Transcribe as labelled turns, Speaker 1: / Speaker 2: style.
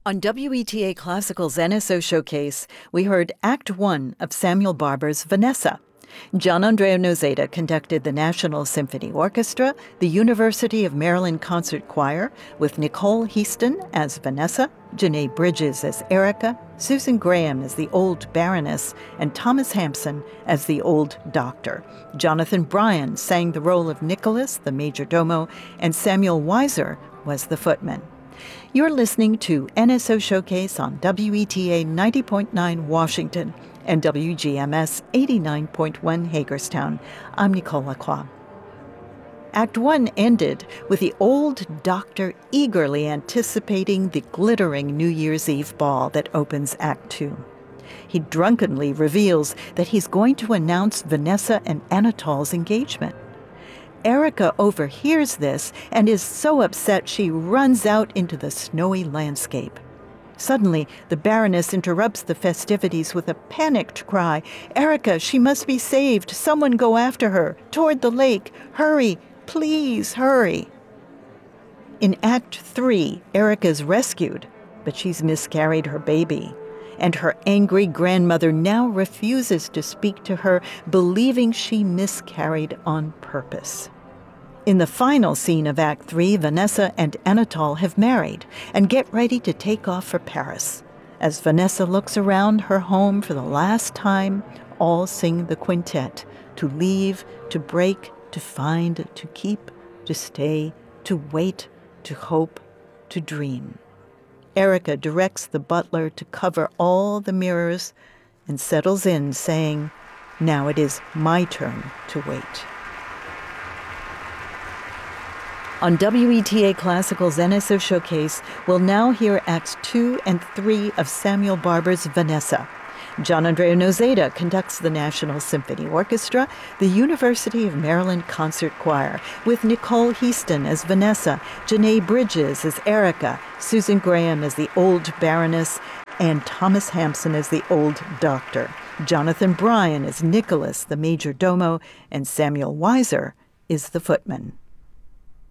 Speaker 1: On WETA Classical's NSO Showcase, we heard Act One of Samuel Barber's Vanessa. Gian Andrea Nozeda conducted the National Symphony Orchestra, the University of Maryland Concert Choir, with Nicole Heaston as Vanessa, Janae Bridges as Erica, Susan Graham as the Old Baroness, and Thomas Hampson as the Old Doctor. Jonathan Bryan sang the role of Nicholas, the Major Domo, and Samuel Weiser was the footman. You're listening to NSO Showcase on WETA 90.9 Washington and WGMS 89.1 Hagerstown. I'm Nicole Lacroix. Act One ended with the Old Doctor eagerly anticipating the glittering New Year's Eve ball that opens Act Two. He drunkenly reveals that he's going to announce Vanessa and Anatol's engagement. Erica overhears this and is so upset she runs out into the snowy landscape. Suddenly, the Baroness interrupts the festivities with a panicked cry. "Erica, she must be saved. Someone go after her. Toward the lake. Hurry. Please, hurry." In Act 3, Erica's rescued, but she's miscarried her baby. And her angry grandmother now refuses to speak to her, believing she miscarried on purpose. In the final scene of Act 3, Vanessa and Anatol have married and get ready to take off for Paris. As Vanessa looks around her home for the last time, all sing the quintet: to leave, to break, to find, to keep, to stay, to wait, to hope, to dream. Erica directs the butler to cover all the mirrors and settles in, saying, "Now it is my turn to wait." On WETA Classical's NSO Showcase, we'll now hear Acts 2 and 3 of Samuel Barber's Vanessa. Gian Andrea Nozeda conducts the National Symphony Orchestra, the University of Maryland Concert Choir, with Nicole Heaston as Vanessa, Janae Bridges as Erica, Susan Graham as the Old Baroness, and Thomas Hampson as the Old Doctor. Jonathan Bryan as Nicholas, the Major Domo, and Samuel Weiser is the footman.